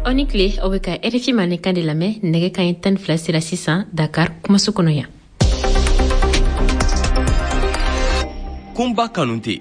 Onikle obeka RFI maneka de lame nege kan tan flasir assistant Dakar kuma sukonoya. Kumba Kanunte.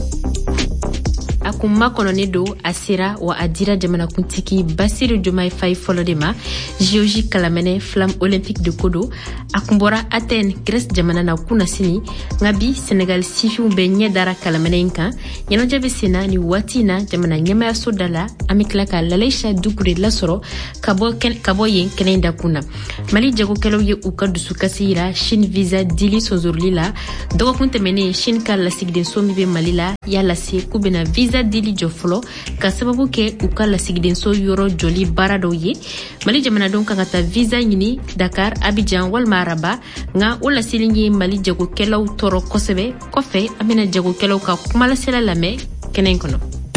Akuma konone do asira wa adira jamana kuntiki Bassirou Diomaye Faye folodema JOJ kalamene flamme olympique de Kodo akumbora Athènes Grèce jamana na kuna sini ngabi Sénégal sifiu benye dara kalamene inka yano jabe sena ni watina jamana nyama ya sodala amiklaka laleisha dukure lasoro kabo yen kenenda kuna Mali jago kelo ye uka dusukasira Shin visa dili sozurlila dogo kunte mene Shin kala sigden somi be Malila yala se kubena visa dili joflo ka sababu ke ukala sigden so yoro joli barado ye Mali jamana don kangata visa nyini Dakar Abidjan wal Maraba nga wala silingi Mali jago kelaw toro kosebe kofe amina jago kelaw ka kumala sela lame kenen kono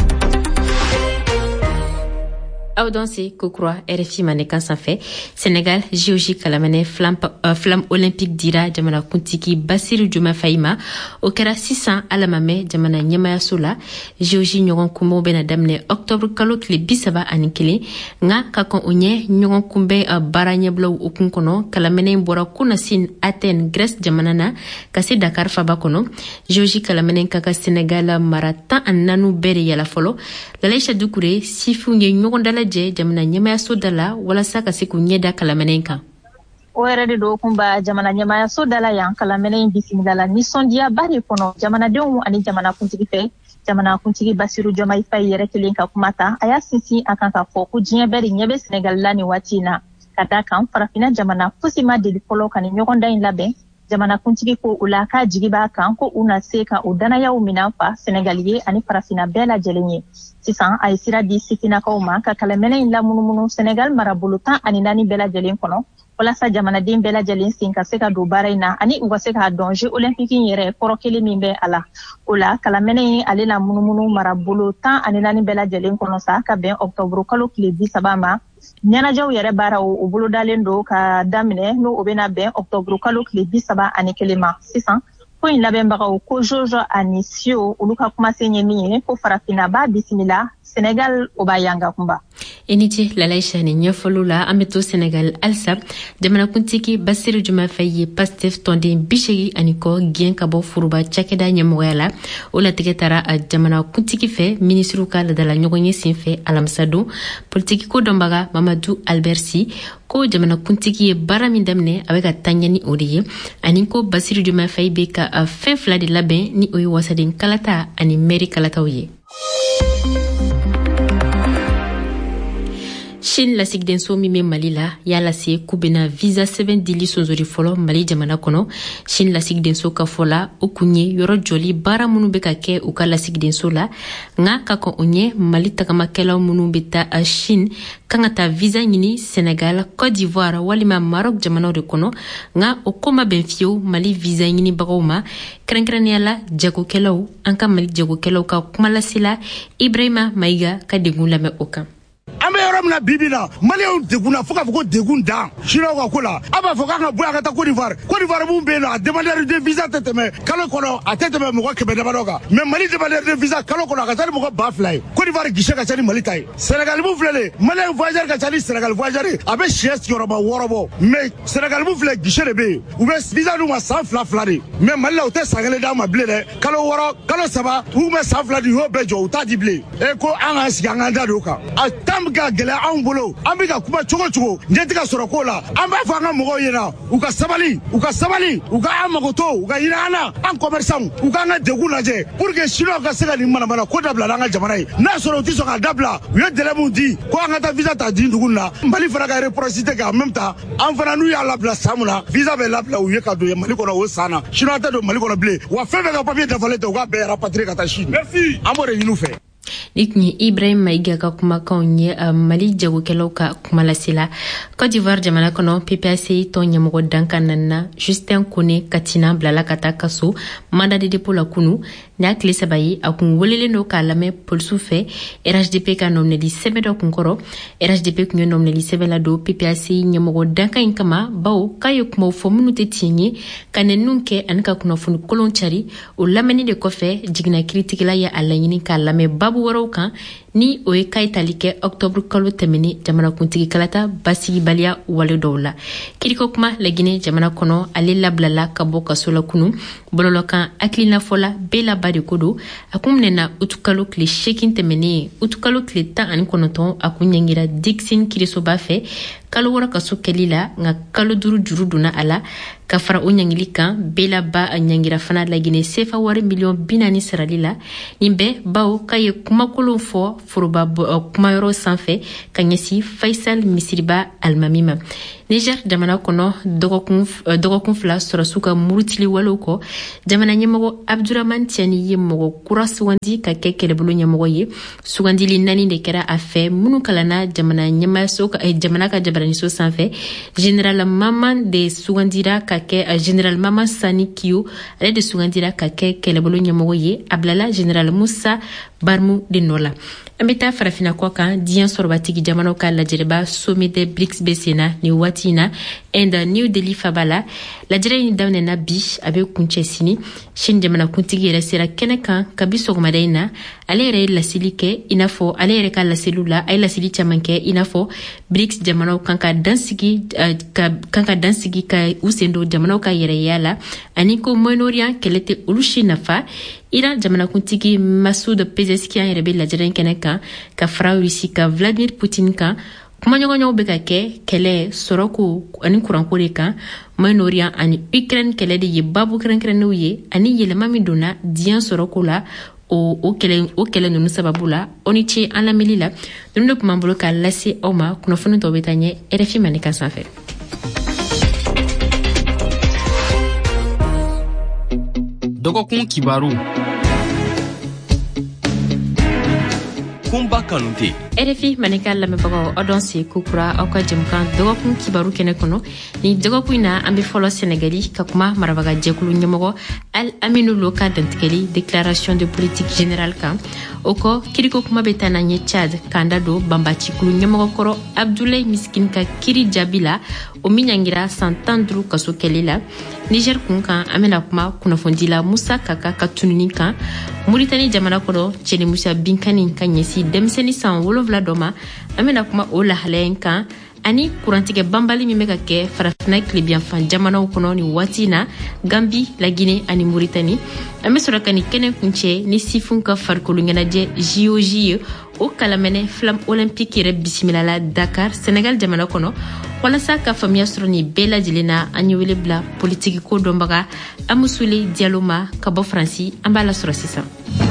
Audansi Kokroa RFI manekan sanfé Sénégal JOJ kalamane flamme olympique dira jamana kuntiki Bassirou Diomaye Faye o kera 600 alamame jamana nyamaya sola JOJ nyogon kumbo bena damne octobre kalo kile bisaba anikele nga kakon onye nyogon kumbe baranye blow okun kono kalamane mbora kuna sin Athènes Grèce jamana na kasi Dakar faba kono JOJ kalamane kaka Sénégal maratan annanu bere yala folo lalaisha dukure sifu nge nyogon dala je jamana nyamaya sodala wala saka siku nyeda kalamenenka Oerede do kumba jamana nyamaya sodala yang kalamenen bisimilala nisondia bari kono jamana denwu ani jamana kuntigi fe jamana kuntigi Bassirou Diomaye Faye yere kelenka kumata aya sinsi akan ka fo ku jinya bari nyebe Sénégal lani watina kata kan farafina jamana kusima deli folo kan nyogonda in labe jamana kuntigi ko ulaka jigiba kan ko una seka udana ya uminafa Sénégalais ani farafina bela jelenye sisan ay sira di sitina kauma ka kalamene in la munumunu Sénégal marabulutan ani nani bela jelen kono wala sa jamana din bela jelen sinka seka do baraina ani uga seka danger olympique yere korokele mimbe ala ola kalamene ale la munumunu marabulutan ani nani bela jelen kono sa ka ben octobre kalo kile 10 sabama nyana jaw yere bara o bulu dalen do ka damine no obena ben octobre kalo kile 10 saba ani kelema sisan ko in laben baga ko jojo anisio uluka kuma senye ni ko farafina ba bismillah Sénégal obayanga kumba eniti lalaisha ni nyofolula ameto Sénégal alsab jamana kuntiki Bassirou Diomaye Faye Pastef tonde bishegi aniko gien kabo furuba chakeda nyamoyala ola tiketara jamana kuntiki fe ministre kala dala nyogonye sinfe alamsado politiki ko dombaga Mamadou Albersi ko jamana kuntiki barami damne aweka tanyani odiye aniko Bassirou Diomaye Faye beka fin fla de labin ni oyi wasadin kalata ani meri kalata oye Shin la sigden so mime Malila yala se kubena visa 7 dili sonzori folo Mali jamana kono Shin la sigden so ka fola okunye yoro joli bara munu beka ke uka la sigden so la nga kako onye Mali takama kela munu beta a Shin kangata visa nyini Sénégal Côte d'Ivoire walima Maroc jamana de kono nga okoma benfio Mali visa nyini bagoma krenkraniala jago kelaw anka Mali jago kelaw ka kumala sila Ibrahima Maiga ka degula me oka ambe yoramna bibina Malien deguna foka foko degunda shira ko kola aba foka ka buya ka Côte d'Ivoire bu be na demander de visa teteme kala kono ateteme mo ko kebe dabadoga mais Mali demander de visa kala kono ka tali mo ko ba fly Côte d'Ivoire gishe ka tali Mali tay Sénégal bu flele Malien voyageur ka tali Sénégal voyageur abe chies yoroba worobo mais Sénégal bu flele gishe be ou be visa du ma sans flaflade mais Mali la ote sangale da ma blé kala woro kala saba ou me sans flade ho be jo uta di blé e ko anga siganga doka tamga gele an bolo ambika kuma chogo njetika soroko la amba fanga mogo yena uka sabali uka amagoto uka yinana an commerçant uka nga deguna je pour que chino ka sega ni mana ko dabla nga jamana na soro ti so ka dabla yo delemu di ko nga ta visa ta di nduguna Mali fara ka réciprocité ka en même temps an fana nu ya la place samuna visa be la place u ye ka do Mali ko na o sana chino ta do Mali ko na blé wa feve ka papier de valete uka be rapatrier ka ta Chine merci amore yinu fe Nikni Ibrahim Maiga ka kuma kaunye Mali jago kelo ka kuma lasila Côte d'Ivoire jamana kono PPAC to nyamogo danka nanna Justin Kone katina blala kata kaso manda de dépôt la kunu na kle sabayi akun wolele no ka lame polsu fe RHDP ka nomne di sebedo kunkoro RHDP kunyo nomne di sebela do PPAC nyamogo danka inkama bao kayo kuma fomunu te tinye kanenunke anka kuna funu kolonchari o lameni de kofe jigna kritikila ya alanyini ka lame babu waro kan ni o ye kay tali kɛ octobre kalo tɛmɛni jamanakuntigi kalata basigibaliya wale dɔw la. Kiriko kuma Laginɛ jamana kɔnɔ ale labilala ka bɔ kaso la kunu bɔlɔlɔkan hakilina fɔla bɛɛ laba de ko don. A kun minɛna utukalo tile 8 tɛmɛnen utukalo tile 19 a kun ɲɛngira Dixine Kirisoba fɛ kalo wɔɔrɔ kaso kɛli la nka kalo 5 juru donna a la ka fara o ɲangili kan bɛɛ laba a ɲangira fana Laginɛ sefa wari miliyɔn 40 sarali la. Nin bɛɛ bawo k'a ye kumakolon fɔ foroba kumayɔrɔ sanfɛ ka ɲɛsi Faisal Misiriba Alimami ma. Niger jamana kɔnɔ dɔgɔkun 2 sɔrɔsiw ka murutili walew kɔ jamana ɲɛmɔgɔ Abdurahmane Tiani ye mɔgɔ kura sugandi ka kɛ kɛlɛbolo ɲɛmɔgɔ ye. Sugandili 4 de kɛra a fɛ minnu kalanna jamana ka jabaraniso sanfɛ. Général Maman de sugandira ka kɛ Général Maman Sani Kiyo ale de sugandira ka kɛ kɛlɛbolo ɲɛmɔgɔ ye. A bilala Général Musa Barmu de nɔ la. An bɛ taa farafina kɔ kan diɲɛ sɔrɔbatigi jamanaw ka lajɛrɛba sommet des BRICS bɛ senna ni waati in na Inde New Delhi faba la. Lajɛrɛ in daminɛna bi a bɛ kuncɛ sini. Chine jamanakuntigi yɛrɛ sera kɛnɛ kan kabi sɔgɔmada in na. Ale yɛrɛ ye laseli kɛ i n'a fɔ ale yɛrɛ ka laseliw la a ye laseli caman kɛ i n'a fɔ BRICS jamanaw kan ka dansigi ka u sen don jamanaw ka yɛrɛya la ani ko Moyen-Orient kɛlɛ tɛ olu si nafa. Iran jamanakuntigi Masoud Pezeshkian yɛrɛ bɛ lajɛrɛ kɛnɛ kan ka fara Rusi ka Vladimir Putin kan. Kumaɲɔgɔnɲɔgɔnw bɛ ka kɛ kɛlɛ sɔrɔko ani kuranko de kan. Moyen-Orient ani Ukraine kɛlɛ de ye babu kɛrɛnkɛrɛnnenw ye ani yɛlɛma min donna diɲɛ sɔrɔko la o kɛlɛ ninnu sababu la. O ni ce an lamɛnli la. Ninnu de tun b'an bolo k'a lase aw ma kunnafoni tɔw bɛ taa ɲɛ RFI Manika sanfɛ. Dɔgɔkun kibaru kunba kanute RFI Manika lamɛnbagaw aw dɔn se kokura aw ka jɛmukan dɔgɔkun kibaru kɛnɛ kɔnɔ. Ni dɔgɔkun in na an bɛ fɔlɔ Senegali ka kuma marabaga jɛkulu ɲɛmɔgɔ Al Aminu Lo ka dantigɛli déclaration de politique générale kan. O kɔ kiriko kuma bɛ taa na ɲɛ Tchad k'an da don banbacikulu ɲɛmɔgɔ kɔrɔ Abdoulaye Miskin ka kiri jaabi la o min ɲangira san 15 kaso kɛli la. Niger kun kan an bɛna kuma kunnafonidila Musa Kaka ka tununi kan. Mauritanie jamana kɔnɔ Cɛni Musa Binkani ka ɲɛsi denmisɛnnin san 7 dɔ ma. An bɛna kuma o lahalaya kan ani kurantigɛ banbali min bɛ ka kɛ farafina tilebiyanfan jamanaw kɔnɔ ni waati in na Gambie, Laginɛ ani Mauritanie. An bɛ sɔrɔ ka ni kɛnɛ kuncɛ ni sifun ka farikolo ɲɛnajɛ JOJ ye o kalamɛnɛ Flamme Olympique yɛrɛ bisimilala Dakar, Senegal jamana kɔnɔ. Walasa ka faamuya sɔrɔ ni bɛɛ lajɛlen na an ye wele bila politiki ko dɔnbaga Amusule Diallo ma ka bɔ Faransi. An b'a lasɔrɔ sisan.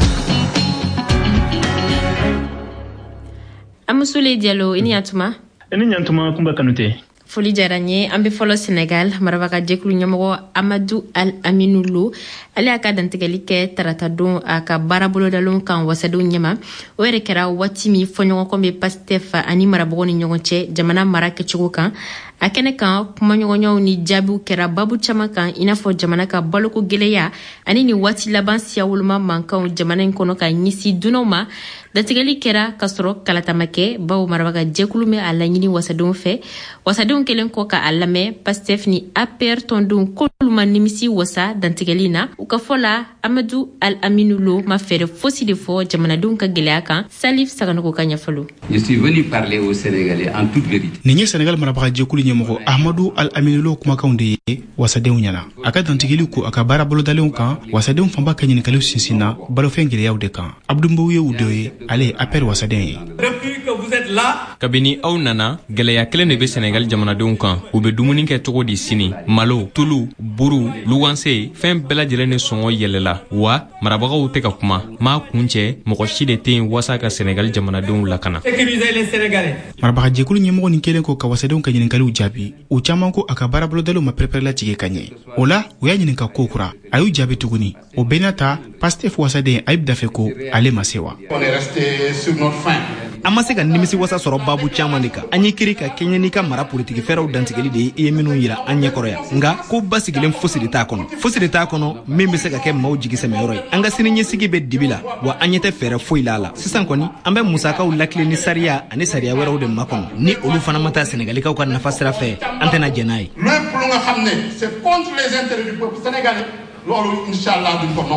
Amusule Diallo, i ni yantuma? Ni ɲantuma kunba kanute. Foli diyara n ye. An bɛ fɔlɔ Senegal marabaga jɛkulu ɲɛmɔgɔ Amadou Al Aminu Lo ale y'a ka dantigɛli kɛ tarata don a ka baara bolodalen kan wasadenw ɲɛma. O yɛrɛ kɛra waati min fɔɲɔgɔnkɔ bɛ Pastef ani marabagaw ni ɲɔgɔn cɛ jamana mara kɛcogo kan. A kɛnɛ kan kumaɲɔgɔnyaw ni jaabiw kɛra babu caman kan i n'a fɔ jamana ka baloko gɛlɛya ani ni waati laban siya woloma mankanw jamana in kɔnɔ ka ɲɛsi dunanw ma. Datigɛli kɛra ka sɔrɔ kalata ma kɛ bawo marabaga jɛkulu bɛ a laɲini wasadenw fɛ. Wasadenw kelen kɔ ka a lamɛn Pastef ni APR tɔndenw k'olu ma nimisi wasa dantigɛli na. U ka fɔ la Amadou Al Aminu Lo ma fɛɛrɛ fosi de fɔ jamanadenw ka gɛlɛya kan. Salif Saganogo ka ɲɛfɔlo. Je suis venu parler aux Sénégalais en toute vérité. Nin ye Senegal marabaga jɛkulu ɲɛmɔgɔ Ahmadou Al Aminu Lo kumakanw de ye wasadenw ɲɛna. A ka dantigɛli ko a ka baara bolodalenw kan wasadenw fanba ka ɲininkaliw sinsinna balofɛn gɛlɛyaw de kan. Abdou Mbow ye u dɔ ye ale ye APR wasaden ye. Depuis que vous êtes là, kabini aw nana gɛlɛya kelen de bɛ Senegal jamanadenw kan. U bɛ dumuni kɛ cogo di sini? Malo, tulu, buru, luwanse, fɛn bɛɛ lajɛlen ni sɔngɔ yɛlɛla. Wa marabagaw tɛ ka kuma. Maa kun cɛ mɔgɔ si de tɛ yen wasa ka Senegal jamanadenw lakana. Sécuriser les Sénégalais. Marabaga jɛkulu ɲɛmɔgɔ nin kelen ko ka wasadenw ka ɲininkaliw jaabi. U caman ko a ka baara bolodaliw ma pɛrɛpɛrɛ latigɛ ka ɲɛ. O la u y'a ɲininka ko kura. A y'u jaabi tuguni. O bɛɛ n'a ta Pastef wasaden Ayib Daffé ko ale ma se wa. On est resté sur notre faim. An ma se ka nimisi wasa sɔrɔ babu caman de kan. An ye kiri ka kɛɲɛ n'i ka mara politiki fɛɛrɛw dantigɛli de ye minnu yira an ɲɛkɔrɔ yan. Nka ko basigilen fosi de t'a kɔnɔ. Fosi de t'a kɔnɔ min bɛ se ka kɛ maaw jigi sɛmɛyɔrɔ ye. An ka sini ɲɛsigi bɛ dibi la wa an ɲɛ tɛ fɛɛrɛ foyi la a la. Sisan kɔni an bɛ musakaw lakile ni sariya ani sariya wɛrɛw de makɔnɔ. Ni olu fana ma taa Sénégalikaw ka nafa sira fɛ an tɛna jɛn n'a ye. Même pour nga xam ne c'est contre les intérêts du peuple sénégalais loolu inchallah duñ ko nangu.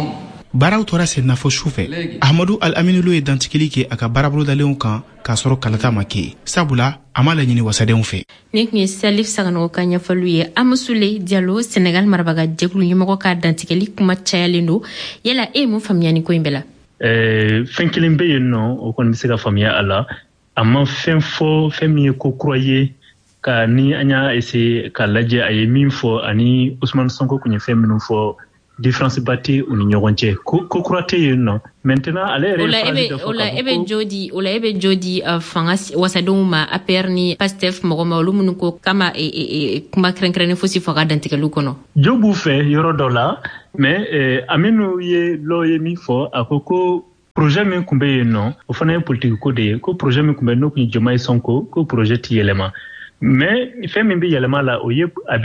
baaraw tora senna fo sufɛ Ahmadou Al-Amine Lo ye dantigɛli kɛ a ka baarabolodalenw kan k'a sɔrɔ kalata ma kɛ sabula a ma laɲini wasadenw fɛ. Ni tun ye Salif Sanogo ka ɲɛfɔliw ye. Amusule Diallo Senegal marabaga jɛkulu ɲɛmɔgɔ ka dantigɛli kuma cayalen don yala e mun faamuya ni ko in bɛɛ la? Fɛn kelen bɛ yen nɔ o kɔni bɛ se ka faamuya a la a ma fɛn fɔ fɛn min ye ko kura ye ka ni an y'a essayer ka lajɛ a ye min fɔ ani Ousmane Sonko kun ye fɛn minnu fɔ différence ba tɛ u ni ɲɔgɔn cɛ ko kura tɛ yen nɔ maintenant ale yɛrɛ ola ebe jodi fanga wasadenw ma APR ni PASTEF mɔgɔ ma olu minnu ko kama kuma kɛrɛnkɛrɛnnen fosi fɔ ka dantigɛliw kɔnɔ jo b'u fɛ yɔrɔ dɔ la mais Aminu ye Lo ye min fɔ a ko projet min kun bɛ yen nɔ o fana ye politique ko de ye ko projet min kun bɛ n'o kun ye Diomaye Sonko ko projet ti yɛlɛma mais fɛn min bɛ yɛlɛma la o ye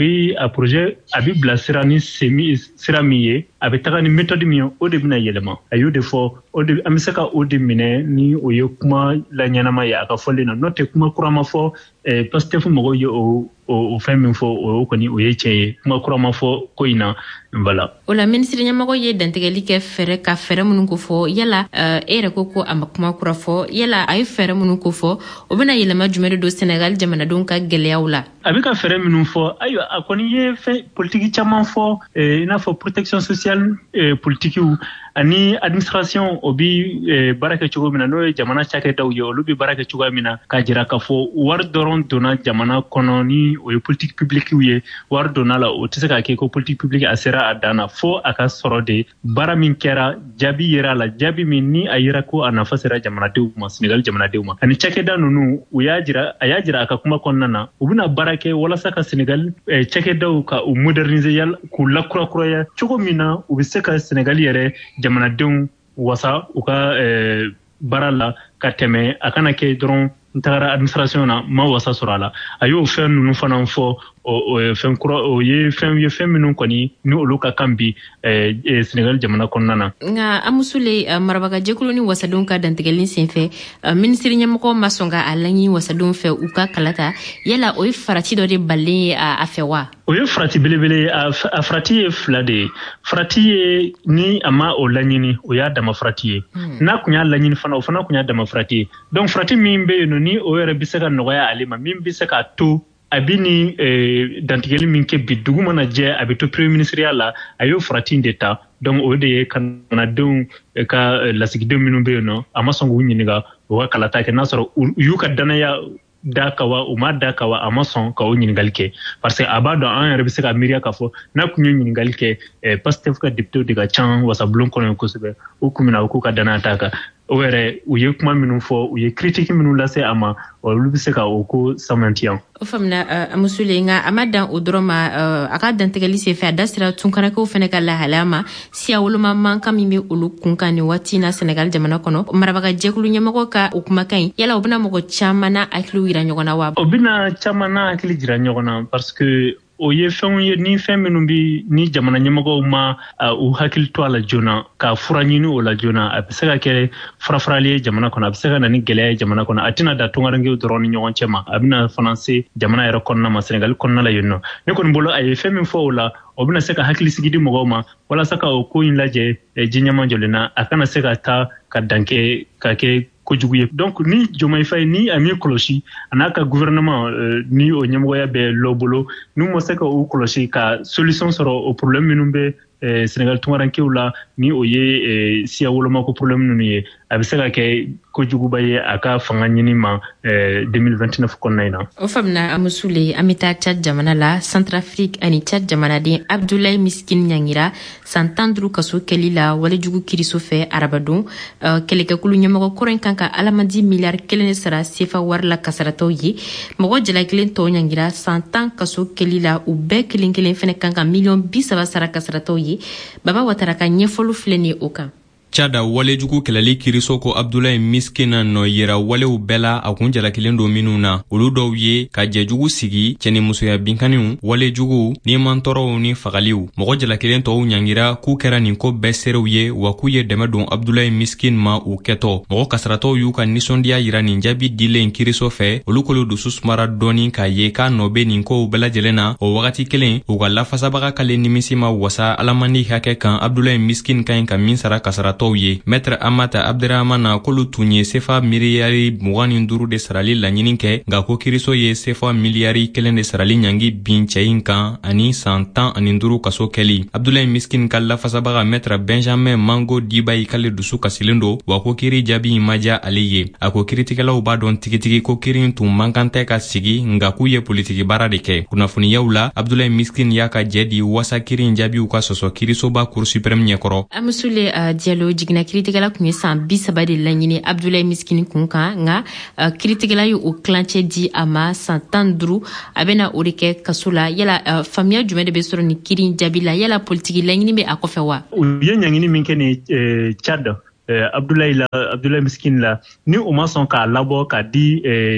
a projet a bɛ bila sira ni sira min ye a bɛ taga ni méthode min ye o de bɛna yɛlɛma a y'o de fɔ an bɛ se ka o de minɛ ni o ye kuma la ɲɛnama ye a ka fɔlen na n'o tɛ kuma kura ma fɔ PASTEF mɔgɔw ye o fɛn min fɔ o kɔni o ye tiɲɛ ye kuma kura ma fɔ ko in na voilà. O la ministre ɲɛmɔgɔ ye dantigɛli kɛ fɛɛrɛ minnu ko fɔ yala e yɛrɛ ko a ma kuma kura fɔ yala a ye fɛɛrɛ minnu ko fɔ o bɛna yɛlɛma jumɛn de don Senegal jamanadenw ka gɛlɛyaw la? A bɛ ka fɛɛrɛ minnu fɔ ayiwa a kɔni ye fɛn politique caman fɔ i n'a fɔ protection sociale politikiw ani administration o bi baara kɛ cogo min na n'o ye jamana cakɛdaw ye olu bi baara kɛ cogoya min na k'a jira k'a fɔ wari dɔrɔn donna jamana kɔnɔ ni o ye politique publique ye wari donna la o tɛ se k'a kɛ ko politique publique a sera a dan na fo a ka sɔrɔ de baara min kɛra jaabi yera la jaabi min ni a yera ko a nafa sera jamanadenw ma Senegal jamanadenw ma ani cakɛda ninnu a y'a jira a ka kuma kɔnɔna na u bɛna baara kɛ walasa ka Senegal cakɛdaw ka u moderniser k'u lakurakuraya cogo min na u bɛ se ka Senegal yɛrɛ jamanadenw wasa u ka baara la ka tɛmɛ a kana kɛ dɔrɔn n tagara administration na ma wasa sɔrɔ a la a y'o fɛn ninnu fana fɔ fɛn kura o ye fɛn minnu kɔni ni olu ka kan bi Senegal jamana kɔnɔna na. Nka Amusule marabaga jɛkulu ni wasadenw ka dantigɛli senfɛ ministre ɲɛmɔgɔ ma sɔn ka a laɲini wasadenw fɛ u ka kalata yala o ye farati dɔ de balen ye a fɛ wa? O ye farati belebele a farati ye fila de ye farati ye ni a ma o laɲini o y'a dama farati ye n'a kun y'a laɲini fana o fana kun y'a dama farati ye donc farati min bɛ yen nɔ ni o yɛrɛ bɛ se ka nɔgɔya ale ma min bɛ se k'a to a bɛ ni dantigɛli min kɛ bi dugu mana jɛ a bɛ to premier ministeriya la a y'o farati de ta donc o de ye kanadenw ka lasigidenw minnu bɛ yen nɔ a ma sɔn k'u ɲininka o ka kalata kɛ n'a sɔrɔ u y'u ka danaya da kawa u ma da kawa a ma sɔn ka o ɲininkali kɛ parce que a b'a dɔn an yɛrɛ bɛ se ka miiriya k'a fɔ n'a kun ye ɲininkali kɛ PASTEF ka député de ka can wasabulon kɔnɔ kosɛbɛ u kun bɛna u k'u ka danaya ta kan o yɛrɛ u ye kuma minnu fɔ u ye critique minnu lase a ma olu bɛ se ka o ko samantiyan. O faamuna Amusule nka a ma dan o dɔrɔn ma a ka dantigɛli senfɛ a da sera tunkarakɛw fana ka lahalaya ma siya woloma mankan min bɛ olu kunkan nin waati na Senegal jamana kɔnɔ marabaga jɛkulu ɲɛmɔgɔ ka o kumakan in yala o bɛna mɔgɔ caman na hakiliw yira ɲɔgɔn na wa? O bɛna caman na hakili jira ɲɔgɔn na parce que o ye fɛnw ye ni fɛn minnu bi ni jamana ɲɛmɔgɔw ma u hakili to a la joona ka fura ɲini o la joona a bɛ se ka kɛ farafarali ye jamana kɔnɔ a bɛ se ka na ni gɛlɛya ye jamana kɔnɔ a tɛna da tunkarankew dɔrɔn ni ɲɔgɔn cɛ ma a bɛna fana se jamana yɛrɛ kɔnɔna ma Senegal kɔnɔna la yen nɔ ne kɔni bolo a ye fɛn min fɔ o la o bɛna se ka hakili sigi di mɔgɔw ma walasa ka o ko in lajɛ ji ɲɛma jɔlen na a kana se ka taa ka dan kɛ ka kɛ kojugu ye donc ni Diomaye Faye ni a min kɔlɔsi a n'a ka gouvernement ni o ɲɛmɔgɔya bɛ Lo bolo n'u ma se ka o kɔlɔsi ka solution sɔrɔ o problème minnu bɛ Senegal tunkarankew la ni o ye siya wolomako problème ninnu ye a bɛ se ka kɛ kojuguba ye a ka fanga ɲini ma 2029 kɔnɔna in na. O faamuna Amusule an bɛ taa Tchad jamana la Centrafrique ani Tchad jamanaden Abdoulaye Miskine Ɲangira san 15 kaso kɛli la walejugu kiriso fɛ arabadon kɛlɛkɛkulu ɲɛmɔgɔ kɔrɔ in kan ka alamandi miliyari 1 de sara sefa wari la kasaratɔw ye mɔgɔ jalakelen tɔw Ɲangira san 10 kaso kɛli la u bɛɛ kelen kelen fɛnɛ kan ka miliyɔn 30 sara kasaratɔw ye Baba Watara ka ɲɛfɔli filɛ ni o kan. Chada wale jugu kelali kiriso ko Abdoulaye Miskina no yera wale ubela akun jalakilen do minuna olu dɔw ye ka jɛjugu sigi cɛni musoya binkaniw wale jugu ni mantɔrɔw ni fagaliw mɔgɔ jalakilen tɔw ɲangira k'u kɛra nin ko bɛɛ serew ye wa k'u ye dɛmɛ don Abdoulaye Miskin ma u kɛtɔ mɔgɔ kasaratɔw y'u ka nisɔndiya yira nin jaabi dilen kiriso fɛ olu kolo dusu sumara dɔɔni k'a ye k'a nɔ be nin kow bɛɛ lajɛlen na o wagati kelen u ka lafasabaga kale nimisi ma wasa alamandi hakɛ kan Abdoulaye Miskin ka ɲi ka min sara kasaratɔw ye Maître Amata Abderrahmana kolu tun ye sefa miliyari 25 de sarali laɲini kɛ nga ko kiriso ye sefa miliyari 1 de sarali ɲangi bin cɛ in kan ani san 15 kaso kɛli Abdoulaye Miskin ka lafasabaga Maître Benjamin Mango Dibayi kale dusu kasilen do wa ko kiri jaabi ma diya ale ye a ko kiritigɛlaw b'a dɔn tigitigi ko kiri tun man kan tɛ ka sigi nga k'u ye politiki baara de kɛ kunnafoniyaw la Abdoulaye Miskin y'a ka jɛ di wasa kiri jaabiw ka sɔsɔ kirisoba Cour suprême ɲɛkɔrɔ Amusule Diallo jigina kiritigɛla kun ye san 30 de laɲini Abdoulaye Miskin kun kan nga kiritigɛla ye o klancɛ di a ma san 15 a bena o de kɛ kaso la yala famiya jumɛn de be sɔrɔ ni kiri jaabi la yala politiki laɲini be a kɔfɛ wa u ye ɲangini min kɛ ni Chad Abdoulaye Miskin la ni o ma sɔn k'a labɔ k'a di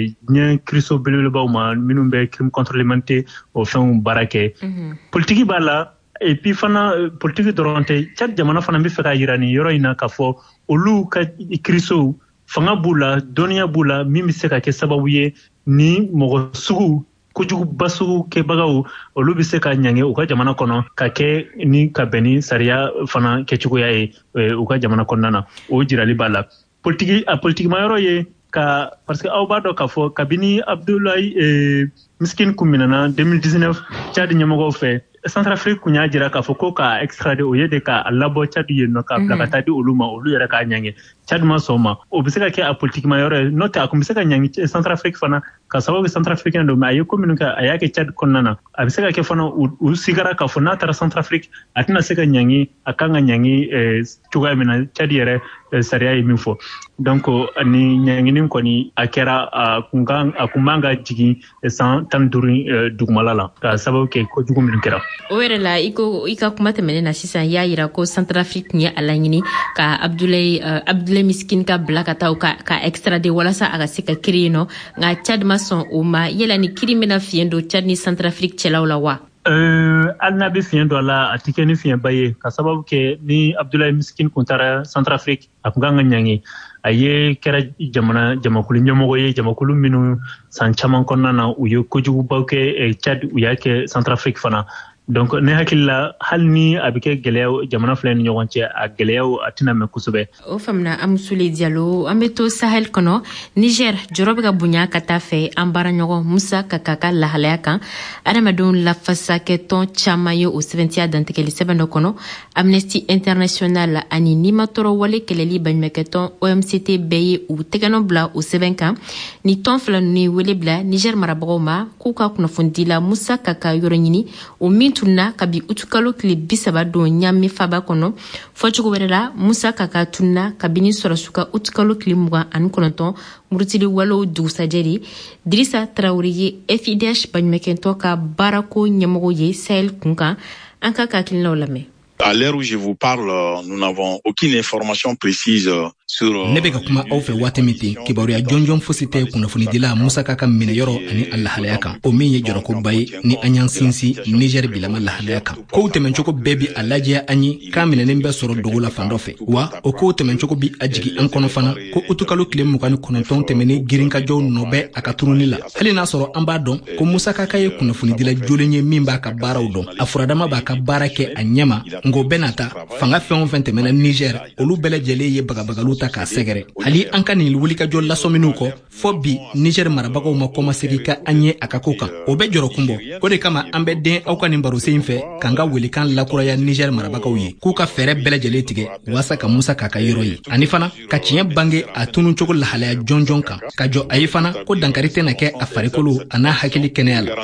ɲɛ kiriso belebelebaw ma minnu bɛ crime contre l'humanité o fɛnw baara kɛ politiki b'a la et puis fana politique dɔrɔn tɛ Chad jamana fana bɛ fɛ ka yira nin yɔrɔ in na k'a fɔ olu ka kirisow fanga b'u la dɔnniya b'u la min bɛ se ka kɛ sababu ye ni mɔgɔ sugu kojuguba sugu kɛbagaw olu bɛ se ka ɲange u ka jamana kɔnɔ ka kɛ ni ka bɛn ni sariya fana kɛcogoya ye u ka jamana kɔnɔna na o jirali b'a la politique ma yɔrɔ ye ka parce que aw b'a dɔn k'a fɔ kabini Abdoulaye Miskin kun minɛna 2019 Chad ɲɛmɔgɔw fɛ Centrafrique kun y'a jira k'a fɔ ko k'a extrader o ye de k'a labɔ Chad yen nɔ k'a bila ka taa di olu ma olu yɛrɛ k'a ɲange Chad ma sɔn ma o bɛ se ka kɛ a politique ma yɔrɔ ye n'o tɛ a kun bɛ se ka ɲangi Centrafrique fana ka sababu Centrafricain don mais a ye ko minnu kɛ a y'a kɛ Chad kɔnɔna na a bɛ se ka kɛ fana u sigara k'a fɔ n'a taara Centrafrique a tɛna se ka ɲangi a kan ka ɲangi cogoya min na Chad yɛrɛ sariya ye min fɔ donc ni ɲangini kɔni a kɛra a kun man ka jigin san 15 dugumala la ka sababu kɛ kojugu minnu kɛra o yɛrɛ la i ka kuma tɛmɛnen na sisan y'a yira ko Centrafrique kun ye a laɲini ka Abdoulaye Miskin ka bila ka taa ka extrader walasa a ka se ka kiri yen nɔ nka Chad ma sɔn o ma yala ni kiri bɛna fiɲɛ don Chad ni Centrafrique cɛlaw la wa hali n'a bɛ fiɲɛ don a la a tɛ kɛ ni fiɲɛba ye ka sababu kɛ ni Abdoulaye Miskin kun taara Centrafrique a kun kan ka ɲangi a ye kɛra jamakulu ɲɛmɔgɔ ye jamakulu minnu san caman kɔnɔna na u ye kojugubaw kɛ Chad u y'a kɛ Centrafrique fana donc ne hakili la hali ni a bɛ kɛ gɛlɛya jamana fila ni ɲɔgɔn cɛ a gɛlɛyaw a tɛna mɛn kosɛbɛ o faamuna Amusule Diallo an bɛ to Sahel kɔnɔ Niger jɔrɔ bɛ ka bonya ka taa fɛ an baaraɲɔgɔn Musa Kaka ka lahalaya kan adamadenw lafasakɛtɔn caman ye o sɛbɛntiya dantigɛli sɛbɛn dɔ kɔnɔ Amnesty International ani nimatɔrɔ wale kɛlɛli baɲumankɛtɔn OMCT bɛɛ ye u tɛgɛnɔ bila o sɛbɛn kan ni tɔn fila ninnu ye wele bila Niger marabagaw ma k'u ka kunnafonidila Musa Kaka yɔrɔ ɲini o min tunna kabi utukalo tile 30 don ɲami faba kɔnɔ fɔcogo wɛrɛ la Musa Kaka tunna kabini sɔrɔsuka utukalo tile 29 murutili walo dugusajɛri Dirisa Traoré ye FIDH baɲumankɛtɔn ka baarako ɲɛmɔgɔ ye Sahel kunkan an ka hakilinaw lamɛn. À l'heure où je vous parle, nous n'avons aucune information précise sur... Ne bɛ ka kuma aw fɛ waati min ten kibaruya jɔnjɔn fosi tɛ kunnafonidila Musa Kaka minɛyɔrɔ ani a lahalaya kan o min ye jɔrɔkoba ye ni an y'an sinsin Niger bilama lahalaya kan kow tɛmɛcogo bɛɛ bi a lajɛya an ye k'a minɛnen bɛ sɔrɔ dogo la fan dɔ fɛ wa o kow tɛmɛcogo bi a jigi an kɔnɔ fana ko utukalo tile 29 tɛmɛnen girinkajɔw nɔ bɛ a ka turuni la hali n'a sɔrɔ an b'a dɔn ko Musa Kaka ye kunnafonidila jolen ye min b'a ka baaraw dɔn a furadama b'a ka baara kɛ a ɲɛma ngo bɛ na ta fanga fɛn o fɛn tɛmɛna Niger olu bɛɛ lajɛlen ye bagabagalu ta k'a sɛgɛrɛ hali an ka nin wulikajɔ lasɔminiw kɔ fɔ bi Niger marabagaw ma kɔma segi ka an ye a ka ko kan o bɛ jɔrɔ kunbɔ o de kama an bɛ den aw ka nin barosen fɛ k'an ka welekan lakuraya Niger marabagaw ye k'u ka fɛɛrɛ bɛɛ lajɛlen tigɛ waasa ka Musa Kaka yɔrɔ ye ani fana ka tiɲɛ bange a tunucogo lahalaya jɔnjɔn kan ka jɔ a ye fana ko dankari tɛna kɛ a farikolo a n'a hakili kɛnɛya la.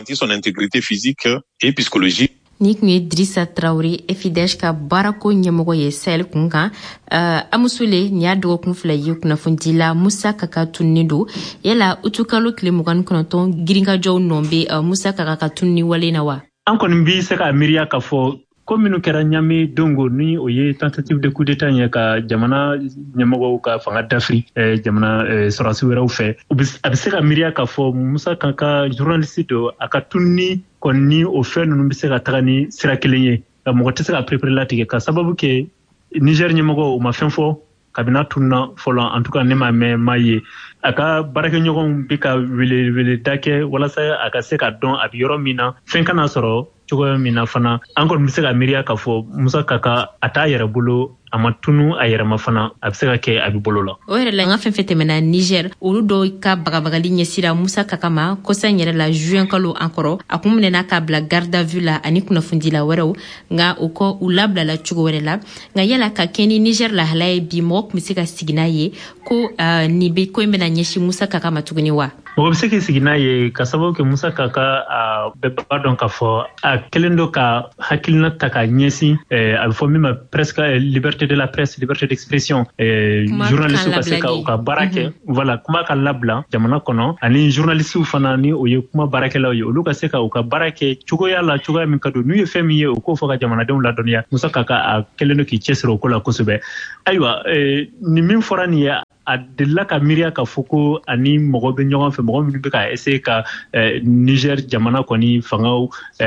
Ni kun ye Dirisa Traoré FIDH ka baarako ɲɛmɔgɔ ye Sahel kunkan Amusule ni y'a dɔgɔkun fila ye kunnafonidila Musa Kaka tunnen don yala utukalo tile 29 girinkajɔw nɔ bɛ Musa Kaka ka tunni wale na wa? An kɔni bɛ se ka miiriya k'a fɔ commune kɛra Niamey dongo ni o ye tentative de coup d'état ɲɛ ka jamana ɲɛmɔgɔw ka fanga dafiri jamana sɔrɔdasi wɛrɛw fɛ a bɛ se ka miiriya k'a fɔ Musa kan ka journaliste do a ka tunni kɔni ni o fɛn ninnu bɛ se ka taga ni sira kelen ye mɔgɔ tɛ se ka prépare latigɛ ka sababu kɛ Niger ɲɛmɔgɔw o ma fɛn fɔ kabina tunna fɔlɔ en tout cas ne ma mɛn ma ye a ka baarakɛɲɔgɔnw bɛ ka wele da kɛ walasa a ka se ka dɔn a bɛ yɔrɔ min na fɛn kana sɔrɔ cogoya min na fana an kɔni bɛ se ka miiriya k'a fɔ Musa Kaka a t'a yɛrɛ bolo a ma tunu a yɛrɛ ma fana a bɛ se ka kɛ a bɛ bolo la. O yɛrɛ la n ka fɛn fɛn tɛmɛna Niger olu dɔw ka bagabagali ɲɛsira Musa Kaka ma kɔsan yɛrɛ la juin kalo an kɔrɔ a kun minɛna k'a bila garde à vue la ani kunnafondila wɛrɛw nka o kɔ u labilala cogo wɛrɛ la nka yala ka kɛ ni Niger lahala ye bi mɔgɔ tun bɛ se ka sigi n'a ye ko nin bɛ ko in bɛna ɲɛsin Musa Kaka ma tuguni wa. mɔgɔ bɛ se k'i sigi n'a ye ka sababu kɛ Musa Kaka bɛɛ b'a dɔn k'a fɔ a kɛlen don ka hakilina ta ka ɲɛsin a bɛ fɔ min ma presque liberté de la presse liberté d'expression journaliste ka se ka u ka baara kɛ voilà kuma ka labila jamana kɔnɔ ani journaliste fana ni o ye kuma baarakɛlaw ye olu ka se ka u ka baara kɛ cogoya la cogoya min ka don n'u ye fɛn min ye o k'o fɔ ka jamanadenw ladɔnniya Musa Kaka a kɛlen don k'i cɛsiri o ko la kosɛbɛ ayiwa nin min fɔra nin ye a delila ka miiriya ka fɔ ko ani mɔgɔ bɛ ɲɔgɔn fɛ mɔgɔ minnu bɛ ka essayer ka Niger jamana kɔni fangaw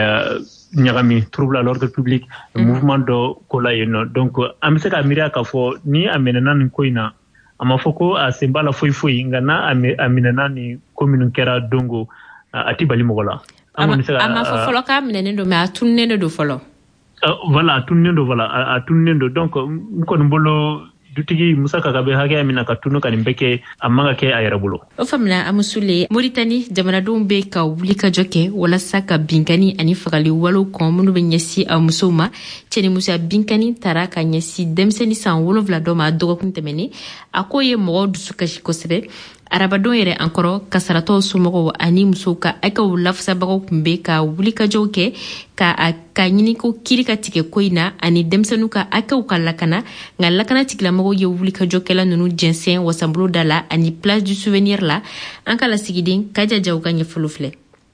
ɲagami trouble à l'ordre public mouvement dɔ ko la yen nɔ donc an bɛ se ka miiriya ka fɔ ni a minɛna nin ko in na a ma fɔ ko a sen b'a la foyi foyi nka n'a a minɛna nin ko minnu kɛra dongo a tɛ bali mɔgɔ la. A ma fɔ fɔlɔ k'a minɛnen don mais a tununnen de don fɔlɔ. Voilà a tununnen don voilà a tununnen don donc n kɔni bolo dutigi Musa Kaka bɛ hakɛya min na ka tunu ka nin bɛɛ kɛ a man ka kɛ a yɛrɛ bolo. O faamuna Amusule Mauritanie jamanadenw bɛ ka wuli ka jɔ kɛ walasa ka binkani ani fagali walew kɔn minnu bɛ ɲɛsin a musow ma cɛnimusoya binkani taara ka ɲɛsin denmisɛnnin san 7 dɔ ma dɔgɔkun tɛmɛnen a ko ye mɔgɔw dusu kasi kosɛbɛ arabadenw yɛrɛ an kɔrɔ kasaratɔw somɔgɔw ani musow ka akaw lafasabagaw tun bɛ ka wulikajɔw kɛ ka ɲini ko kiri ka tigɛ ko in na ani denmisɛnninw ka akaw ka lakana nka lakana tigilamɔgɔw ye wulikajɔkɛla ninnu jɛnsɛn wasanbolo da la ani place du souvenir la an ka lasigiden Kaja Jaw ka ɲɛfɔli filɛ.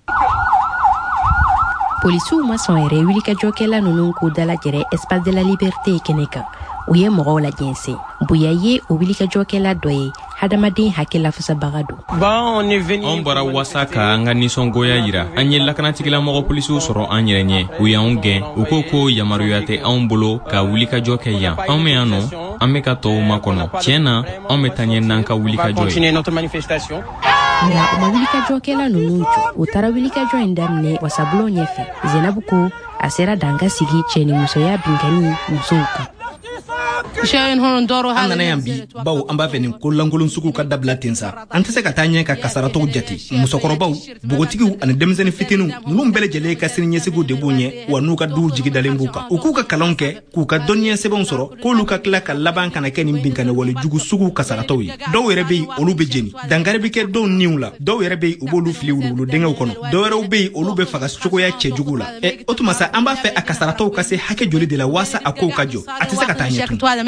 Polisiw ma sɔn yɛrɛ wulikajɔkɛla ninnu k'u dalajɛrɛ espace de la liberté kɛnɛ kan u ye mɔgɔw la jɛnsɛn bonya ye o wulikajɔkɛla dɔ ye hadamaden hakɛ lafasabaga don. Anw bɔra wasa ka an ka nisɔngoya yira an ye lakanatigilamɔgɔ polisiw sɔrɔ an yɛrɛ ɲɛ u y'anw gɛn u ko yamaruya tɛ anw bolo ka wulikajɔ kɛ yan anw bɛ yan nɔ an bɛ ka tɔw makɔnɔ tiɲɛ na anw bɛ taa ɲɛ n'an ka wulikajɔ ye. Nka u ma wulikajɔkɛla ninnu jɔ u taara wulikajɔ in daminɛ wasabulon ɲɛfɛ Zenabu ko a sera danga sigi cɛnimusoya binkani musow kan. an nana yan bi baw an b'a fɛ nin kolankolon sugu ka dabila ten sa an tɛ se ka taa ɲɛ ka kasaratɔw jate musokɔrɔbaw bogotigiw ani denmisɛnnin fitininw ninnu bɛɛ lajɛlen ka siniɲɛsigiw de b'u ɲɛ wa n'u ka duw jigidalen b'u kan u k'u ka kalanw kɛ k'u ka dɔnniya sɛbɛnw sɔrɔ k'olu ka tila ka laban kana kɛ nin binkanɛwale jugu sugu kasaratɔw ye dɔw yɛrɛ bɛ yen olu bɛ jeni dankari bɛ kɛ dɔw niw la dɔw yɛrɛ bɛ yen u b'olu fili wuluwulu denkɛw kɔnɔ dɔw wɛrɛw bɛ yen olu bɛ faga cogoya cɛjugu la o tuma sa an b'a fɛ a kasaratɔw ka se hakɛ joli de la waasa a kow ka jɔ a tɛ se ka taa ɲɛ tun